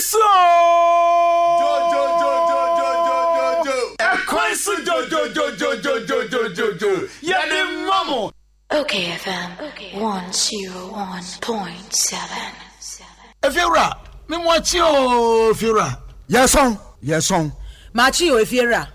Equaiso! Jo. Yadi Momo. Okay, FM 101.7. Efira, me watch you, Efira. Yes, song. Machi o Efira.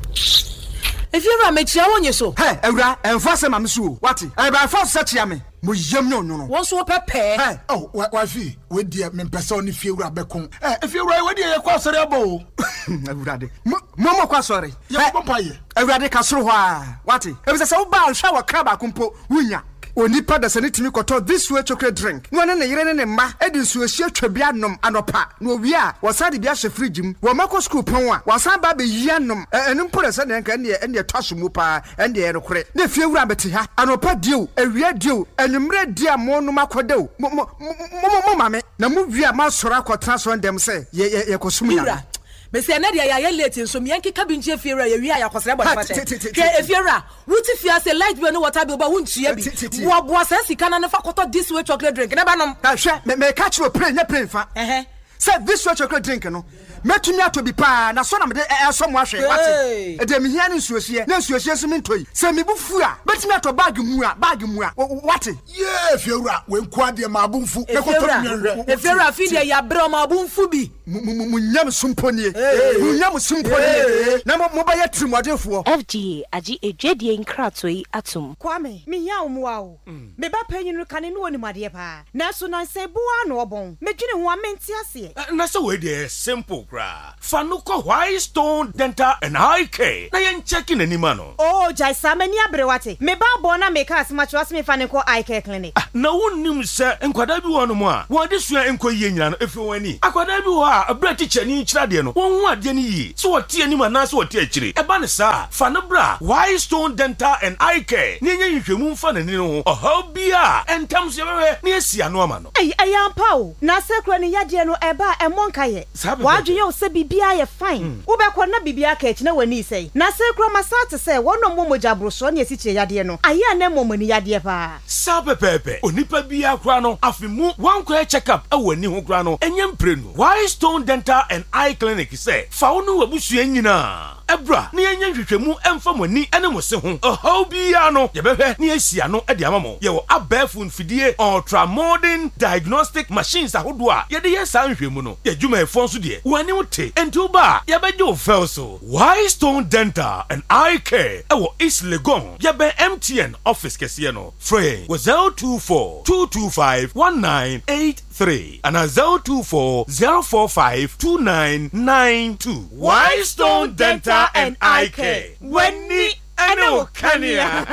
Efira me chia wonye so. Hey, Ewra, enfase mam so. What? I by force set ya me. Mo yam no. Won so pepe. Hey, oh, wa fi, we dey me pese oni Efira bekon. Efira we dey ye kwa sori abo. Ewra de. Mo kwa sori. Ye papa ye. Ewra de ka soro ho a. What? E be say wo ba hwa wa kraba kompo wunya. Onipa da sane timi koto this way chocolate drink. No ne yire ne ma edi nsuo hie twabia nom anopa. No wi a wasade bia hye fridge mu. Wo mako school pon a wasan ba be yi anom. Enu mpore se ne nka ne twaso mu pa ende ye rekore. Ne fie wura beti ha. Anopa dio, ewia dio, enumre dia mo no makodew. Mo mame. Na mu wi a ma soro akotra so ndem se ye kosum ya. Mesi na dia ya late nso miyanki kabinje Efira ye wi a yakosere bo pate. Ke Efira, wuti fia se light bill no water bill ba wuntua bi. Wo boa se sika na fa koto this way chocolate drink na ba nom. Hwe me catch you pray fa. Say this way chocolate drink no. Metumi ato bi pa na so na me de so mo ahwe wate. E de me hia ne nsuohie. Na nsuohie so me ntoi. Se me bufu a, betumi ato bag mu a wate. Yeah, Efira, we nkwa de ma abunfu. Me koto mi. Efira fi de ya bre ma abunfu bi. Munyam sumponie. Munyam sumponie. Na mo ba ye trimodefo. FG agi edwedie nkratoi atom. Kwame, me ya omwa o. Me ba panyinu kane no onimade pa. Na so nan se boa no obon. Me dwene ho amenti ase. Na so we dey simple kra. Fanuko White Stone Dental and Eye Care. Na yen checking anima no. Oh, jai samani abrewate. Me ba bona me ka asmacho me Fanuko Eye Care Clinic. Na wonnim se enkwada bi wo no mo a. Wo de sua enkoyie nyina no efi wani. Akwada bi wo a abra teacher ni kyira de no. Won hu ade ni yi. So wo tie anima na so wo tie akire. Eba ne sa. Fanabra White Stone Dental and Eye Care. Ni nya nhwehwemu mfa ne ni ho. Oha bia entam se bewe ni asia no ama no. Ayampa o. Na sekro ni yade no eba emonka ye. Wadwe yo se bibia ye fine. Wo be ko na bibia ka echi na wani sei. Na sekro masate se wono momoja broso na esiche yade no. Aya na momoni yade pa. Sa pepepe. Onipa bia kra no afimu wankwa check up awani ho kra no. Enyem prenu. White Stone Dental and Eye Clinic say fa wo no wabusua nyina. Ebra na yenye hwehwemu emfa mani ene mo se ho. Oho bia no ye behwe na asia no e de amamo. Ye wo abafu mfidie ultra modern diagnostic machines ahodo a ye de ye san hwehmu no. Ye dwuma efo nso de. Wani wote enti uba ye be jo fel so. White Stone Dental and Eye Care e wo East Legon. Ye be MTN office kese no. Free was 024 225 1983 and 024 045 2992. White Stone Dental and Eye Care. Wenni eno kania.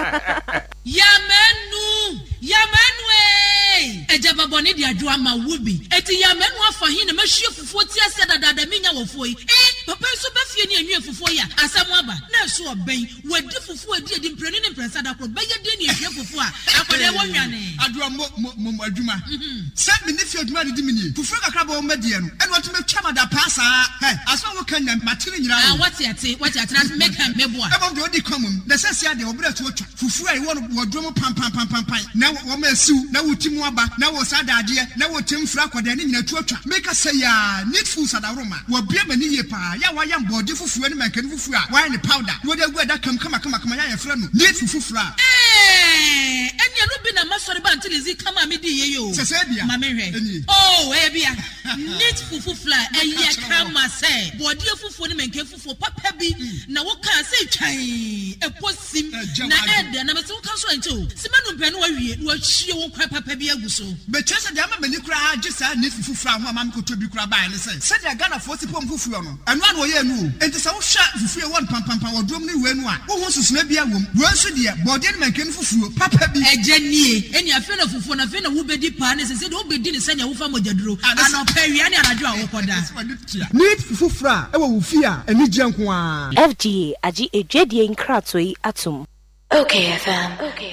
Yamenu ejaba boni di adwa ma wubi eti yamenu afa hin na mahwie fufuo ti ase dada minya wofo yi papa so ba fie ni anwie fufuo ya asam aba na so oben wadi fufuo edi mpreni ne mpresa da kro beye de ni ehwe fufuo a akwade wonwane adwa mo adwuma se me ne fie adwuma de mini fufuo kakra ba o medie no eno to metwa da pasa aso wo kanya matire nyira wati ate na make am meboa ebo de odi komum na sese ade obra to otwa fufuo ai wono wodwo pam na wo ma siu na wotimu aba na wo sadade na wo timfra kwada ne nyina tuatwa make say ya needful sadaroma wo bia mani ye pa ya wa ya mbode fufuo ne mankani fufuo a wa ne powder wo de gu da kam kama ya yefra no needful fufuo a enya no bi na masori ba ntilizi kama me di ye yo sese bia ma me hwe oh bia needful fufuo a eya kama say bode fufuo ne mankani fufuo papa bi na wo ka say twan eposim na ede na me so kan so ento simanu pe no wa wie wo hie wo kwa papa bi aguso be chese de ama mani kura agisa ne fufufura ho ama mko tobi kura ba ne se de Ghana fo sipom fufuro no eno an wo ye nu enti se wo hwa fufue won pam wodrom ne wenu a wo ho susuna bia wom wo nso de bode ne mankani fufuro papa bi ejanie eni afi na fufuo na afi na wo bedi pa ne se de wo bedi ne sanya wo fa mojaduro ano pawia ne anadwo a wo koda need fufura e wo wufi a eni gye nko a FG agi edwedie nkratoi atom. Okay, FM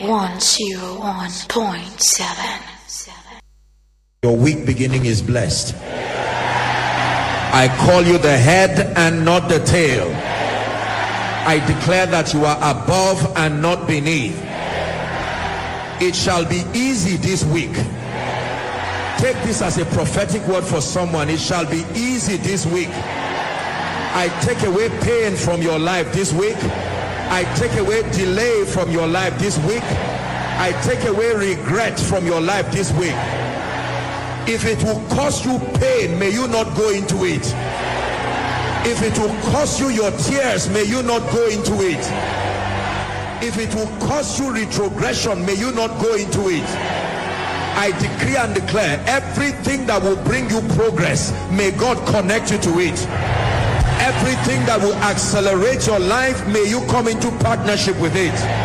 101.7. Your week beginning is blessed. I call you the head and not the tail. I declare that you are above and not beneath. It shall be easy this week. take this as a prophetic word for someone. It shall be easy this week. I take away pain from your life this week. I take away delay from your life this week. I take away regret from your life this week. If it will cause you pain, may you not go into it. If it will cause you your tears, may you not go into it. If it will cause you retrogression, may you not go into it. I decree and declare, everything that will bring you progress, may God connect you to it. Everything that will accelerate your life, may you come into partnership with it.